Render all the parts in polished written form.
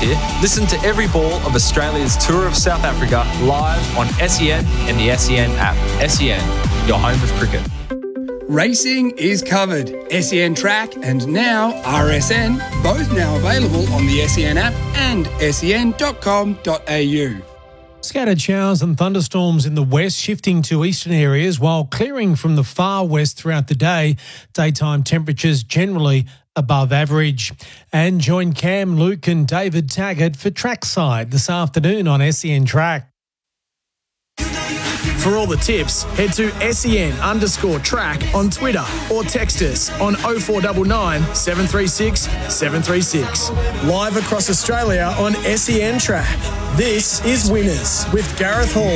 here. Listen to every ball of Australia's Tour of South Africa live on SEN and the SEN app. SEN, your home of cricket. Racing is covered. SEN Track and now RSN, both now available on the SEN app and sen.com.au. Scattered showers and thunderstorms in the west, shifting to eastern areas while clearing from the far west throughout the day. Daytime temperatures generally above average. And join Cam, Luke and David Taggart for Trackside this afternoon on SEN Track. For all the tips, head to SEN_track on Twitter or text us on 0499 736 736. Live across Australia on SEN Track. This is Winners with Gareth Hall.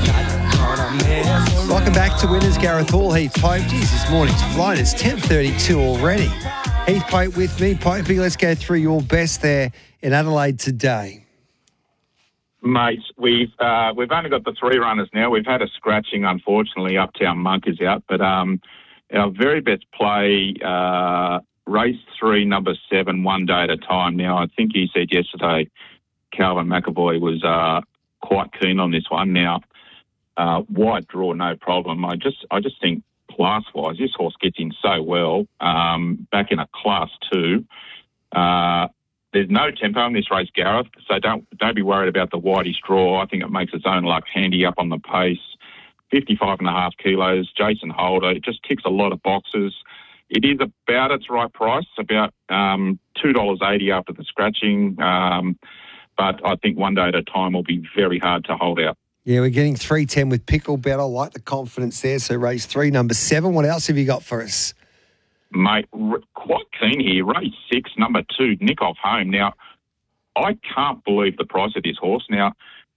Welcome back to Winners, Gareth Hall, Heath Pope. Geez, this morning's flying. It's 10:32 already. Heath Pope with me. Popey, let's go through your best there in Adelaide today. Mate, we've only got the three runners now. We've had a scratching, unfortunately. Uptown Monk is out, but our very best play, race 3, number 7, One Day at a Time. Now, I think he said yesterday Calvin McAvoy was quite keen on this one. Now, wide draw, no problem. I just think class-wise, this horse gets in so well. Back in a Class 2. There's no tempo in this race, Gareth, so don't be worried about the widey straw. I think it makes its own luck handy up on the pace. 55.5 kilos, Jason Holder. It just ticks a lot of boxes. It is about its right price, about $2.80 after the scratching. But I think One Day at a Time will be very hard to hold out. Yeah, we're getting 310 with Picklebet. I like the confidence there. So race 3, number 7. What else have you got for us? Mate, quite keen here. Race 6, number 2, Nick Off Home. Now, I can't believe the price of this horse. Now,